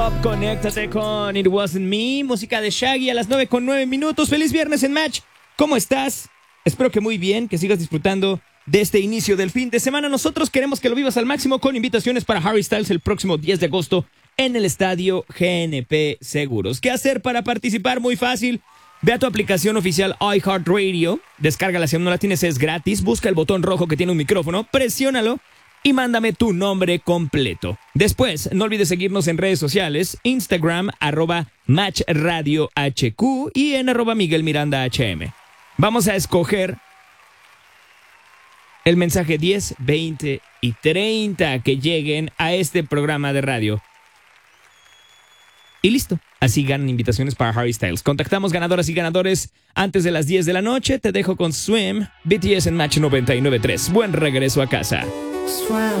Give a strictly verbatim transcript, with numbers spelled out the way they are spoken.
Conéctate con It Wasn't Me, música de Shaggy a las nueve con nueve minutos. Feliz viernes en Match. ¿Cómo estás? Espero que muy bien, que sigas disfrutando de este inicio del fin de semana. Nosotros queremos que lo vivas al máximo con invitaciones para Harry Styles el próximo diez de agosto en el estadio G N P Seguros. ¿Qué hacer para participar? Muy fácil. Ve a tu aplicación oficial iHeartRadio, descárgala si aún no la tienes, es gratis. Busca el botón rojo que tiene un micrófono, presiónalo y mándame tu nombre completo. Después, no olvides seguirnos en redes sociales, Instagram, arroba MatchRadioHQ y en arroba Miguel Miranda H M. Vamos a escoger el mensaje diez, veinte y treinta que lleguen a este programa de radio. Y listo. Así ganan invitaciones para Harry Styles. Contactamos ganadoras y ganadores antes de las diez de la noche. Te dejo con Swim, B T S en Match noventa y nueve punto tres. Buen regreso a casa. Swim.